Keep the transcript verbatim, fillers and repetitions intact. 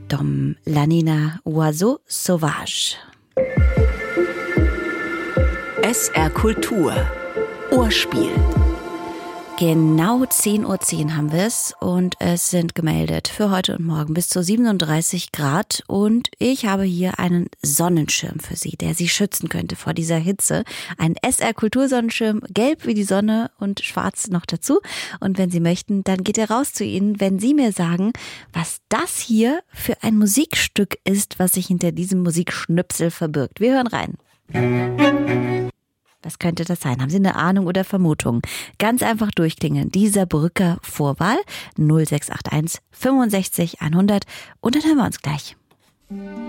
Dom La Nina Oiseau Sauvage. S R Kultur Ohrspiel. Genau zehn Uhr zehn haben wir es und es sind gemeldet für heute und morgen bis zu siebenunddreißig Grad und ich habe hier einen Sonnenschirm für Sie, der Sie schützen könnte vor dieser Hitze. Ein S R Kultursonnenschirm, gelb wie die Sonne und schwarz noch dazu. Und wenn Sie möchten, dann geht er raus zu Ihnen, wenn Sie mir sagen, was das hier für ein Musikstück ist, was sich hinter diesem Musikschnipsel verbirgt. Wir hören rein. Was könnte das sein? Haben Sie eine Ahnung oder Vermutung? Ganz einfach durchklingeln. Dieser Brücker Vorwahl null sechs acht eins fünfundsechzig hundert und dann hören wir uns gleich.